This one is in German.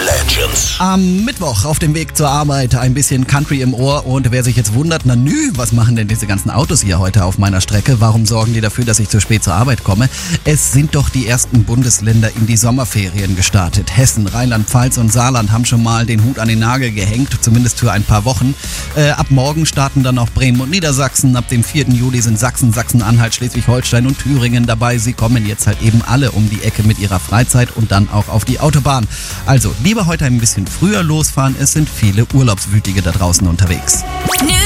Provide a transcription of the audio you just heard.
Legends. Am Mittwoch auf dem Weg zur Arbeit ein bisschen Country im Ohr und wer sich jetzt wundert, was machen denn diese ganzen Autos hier heute auf meiner Strecke? Warum sorgen die dafür, dass ich zu spät zur Arbeit komme? Es sind doch die ersten Bundesländer in die Sommerferien gestartet. Hessen, Rheinland-Pfalz und Saarland haben schon mal den Hut an den Nagel gehängt, zumindest für ein paar Wochen. Ab morgen starten dann auch Bremen und Niedersachsen. Ab dem 4. Juli sind Sachsen, Sachsen-Anhalt, Schleswig-Holstein und Thüringen dabei. Sie kommen jetzt halt eben alle um die Ecke mit ihrer Freizeit und dann auch auf die Autobahn. Also lieber heute ein bisschen früher losfahren, es sind viele Urlaubswütige da draußen unterwegs.